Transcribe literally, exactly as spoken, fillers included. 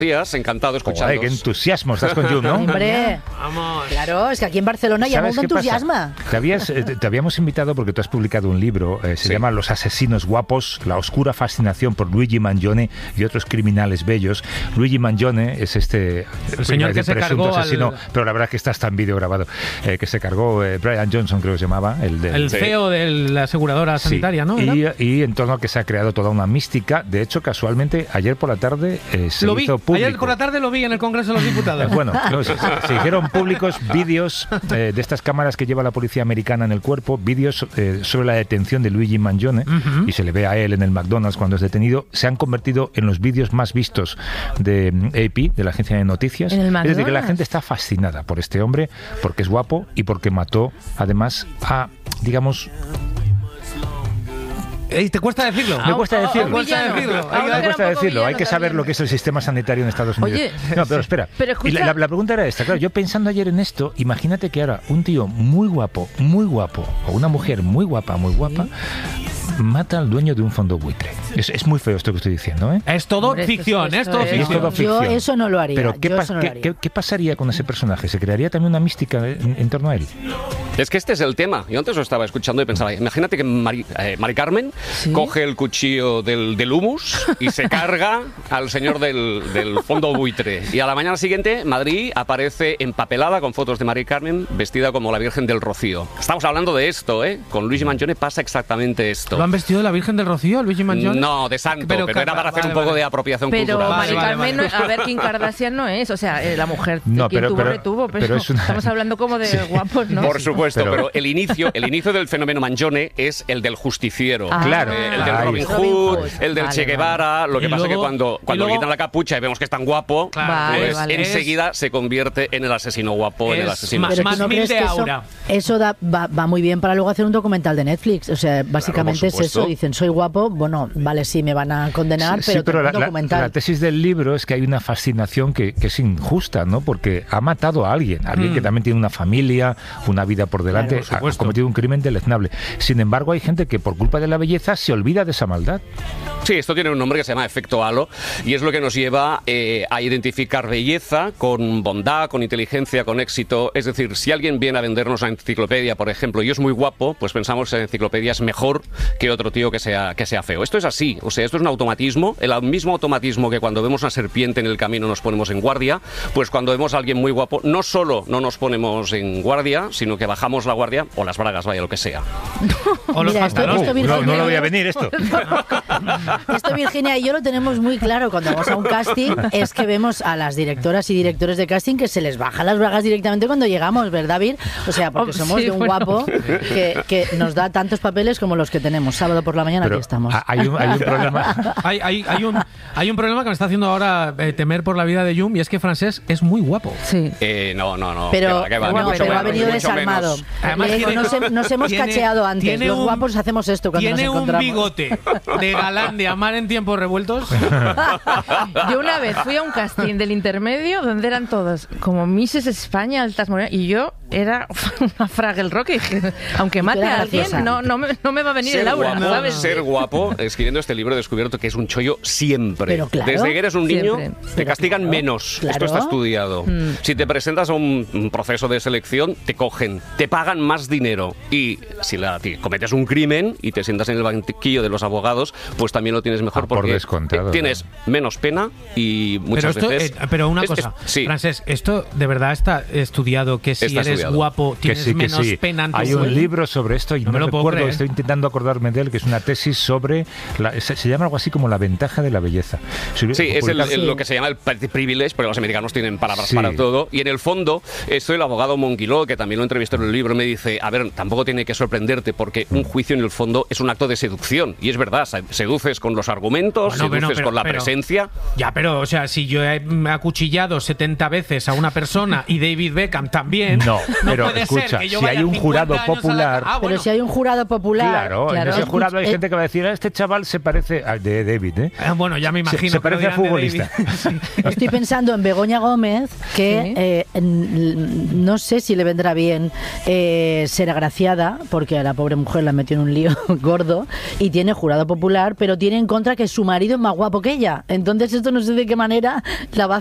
Encantado escuchando. Qué entusiasmo, estás con Jum, ¿no? Hombre, vamos. Claro, es que aquí en Barcelona hay mucho entusiasmo. Te, habías, te, te habíamos invitado porque tú has publicado un libro, eh, se sí. llama Los asesinos guapos, la oscura fascinación por Luigi Mangione y otros criminales bellos. Luigi Mangione es este el señor que se cargó asesino, al... pero la verdad es que está hasta en vídeo grabado, eh, que se cargó eh, Brian Johnson, creo que se llamaba. El, del, el C E O de la aseguradora sanitaria, sí. ¿no? Y, y en torno a que se ha creado toda una mística. De hecho, casualmente, ayer por la tarde eh, se lo vi. hizo público. Ayer por la tarde lo vi en el Congreso de los Diputados. Bueno, no, se, se hicieron públicos vídeos eh, de estas cámaras que lleva la policía americana en el cuerpo, vídeos eh, sobre la detención de Luigi Mangione, uh-huh. y se le ve a él en el McDonald's cuando es detenido. Se han convertido en los vídeos más vistos de A P, de la agencia de noticias. ¿En el McDonald's? Es decir, que la gente está fascinada por este hombre, porque es guapo y porque mató, además, a, digamos... ¿Te cuesta decirlo? Me cuesta decirlo. Me cuesta decirlo. Me cuesta decirlo. Hay que saber lo que es el sistema sanitario en Estados Unidos. Oye, no, pero espera. Pero escucha... y la, la, la pregunta era esta. Claro, yo pensando ayer en esto, imagínate que ahora un tío muy guapo, muy guapo, o una mujer muy guapa, muy guapa, ¿sí? mata al dueño de un fondo buitre. Es, es muy feo esto que estoy diciendo, ¿eh? Es todo Hombre, ficción, esto, es todo es, ficción. Es todo ficción. Yo eso no lo haría. Pero ¿qué, pas, no ¿qué, lo haría. ¿qué, ¿qué pasaría con ese personaje? ¿Se crearía también una mística en, en torno a él? Es que este es el tema. Yo antes lo estaba escuchando y pensaba, imagínate que Mari, eh, Mari Carmen ¿sí? coge el cuchillo del, del humus y se carga al señor del, del fondo buitre. Y a la mañana siguiente, Madrid aparece empapelada con fotos de Mari Carmen vestida como la Virgen del Rocío. Estamos hablando de esto, ¿eh? Con Luigi Mangione pasa exactamente esto. ¿Lo han vestido de la Virgen del Rocío, Luigi Mangione? No, de santo, pero, pero era para hacer vale, un poco vale. de apropiación pero cultural. Mari Vale, Carmen, vale, vale. a ver, Kim Kardashian no es, o sea, eh, la mujer no, quien pero, tuvo, pero, retuvo, pero, pero es una... estamos hablando como de sí. guapos, ¿no? Por supuesto, pero, pero el inicio el inicio del fenómeno Mangione es el del justiciero. Ah, claro. Eh, el del Ay, Robin Hood, Hood, el del vale, Che Guevara. Vale. Lo que y pasa es luego, que cuando, cuando luego, le quitan la capucha y vemos que es tan guapo, claro, pues vale, vale. enseguida es, se convierte en el asesino guapo, en el asesino más, más ¿no mil de eso, aura. Eso da, va, va muy bien para luego hacer un documental de Netflix. O sea, básicamente claro, es eso. Dicen, soy guapo, bueno, vale, sí, me van a condenar, sí, pero, sí, pero la, un documental. La, la tesis del libro es que hay una fascinación que, que es injusta, ¿no? Porque ha matado a alguien, alguien mm. que también tiene una familia, una vida por delante, claro, por ha cometido un crimen deleznable. Sin embargo, hay gente que por culpa de la belleza se olvida de esa maldad. Sí, esto tiene un nombre que se llama efecto halo y es lo que nos lleva eh, a identificar belleza con bondad, con inteligencia, con éxito. Es decir, si alguien viene a vendernos una enciclopedia, por ejemplo, y es muy guapo, pues pensamos que la enciclopedia es mejor que otro tío que sea, que sea feo. Esto es así, o sea, esto es un automatismo, el mismo automatismo que cuando vemos una serpiente en el camino nos ponemos en guardia, pues cuando vemos a alguien muy guapo, no solo no nos ponemos en guardia, sino que bajamos la guardia o las bragas, vaya, lo que sea. O los Mira, esto, pantalones. esto, Virginia, no, no lo voy a venir esto. Esto Virginia y yo lo tenemos muy claro cuando vamos a un casting, es que vemos a las directoras y directores de casting que se les bajan las bragas directamente cuando llegamos, ¿verdad, Vir? O sea, porque somos sí, de un bueno. guapo que, que nos da tantos papeles como los que tenemos. Sábado por la mañana Pero aquí estamos. Hay un, hay un problema. Hay, hay, hay, un, hay un problema que me está haciendo ahora eh, temer por la vida de Jum, y es que Francesc es muy guapo. Sí. Eh, no, no, no. Pero, que va, que va, no, mucho pero ha menos, venido mucho desarmado. menos. Además, Le digo, tiene- nos, he- nos hemos tiene- cacheado antes. tiene Los un- guapos hacemos esto cuando Tiene nos un encontramos. bigote de galán de amar en tiempos revueltos. Yo una vez fui a un casting del intermedio donde eran todos como Misses España, altas morenas, y yo era una Fraggle Rock y dije, aunque mate Era a alguien, graciosa. no, no, me, no me va a venir Ser el aura, guapo, ¿sabes? ser guapo, escribiendo este libro he descubierto que es un chollo siempre. Pero claro, Desde que eres un niño siempre. te Pero castigan claro, menos. claro. Esto está estudiado. Mm. Si te presentas a un, un proceso de selección, te cogen, te pagan más dinero. Y si la, ti, cometes un crimen y te sientas en el banquillo de los abogados, pues también lo tienes mejor Ah, por porque descontado, eh, tienes menos pena y muchas pero esto, veces... eh, pero una es- cosa, es- sí. Francesc, esto de verdad está estudiado, que si Está eres estudiado. guapo Que tienes sí, que menos sí. pena en tu Hay un cuerpo. libro sobre esto y No no, me lo puedo recuerdo, creer. estoy intentando acordarme de él, que es una tesis sobre, la, se, se llama algo así como la ventaja de la belleza. Sí, es el- Publicado- el- lo que se llama el pretty privilege, porque los americanos tienen palabras Sí. para todo. Y en el fondo, esto el abogado Monguiló, que también lo entrevisté en el libro, me dice, a ver, tampoco tiene que sorprenderte porque un juicio en el fondo es un acto de seducción. Y es verdad, se- seduces con los argumentos, Bueno, seduces bueno, pero- con la pero- presencia. Ya, pero, o sea, si yo he mm, acuchillado setenta veces a una persona y David Beckham también, No, pero puede ser escucha, que yo si vaya hay un cincuenta jurado años a la- popular- Ah, Pero bueno. si hay un jurado popular. Claro, en ese jurado hay Eh, gente que va a decir, "Ah, este chaval se parece a de David, ¿eh? Ah, bueno, ya me Se- imagino. se que parece lo a dirán de futbolista. David. Sí. Estoy pensando en Begoña Gómez, que Sí. eh, n- no sé si le vendrá bien eh, ser agraciada, porque a la pobre mujer la metió en un lío gordo, y tiene jurado popular, pero tiene en contra que su marido es más guapo que ella. Entonces esto no sé de qué manera la va a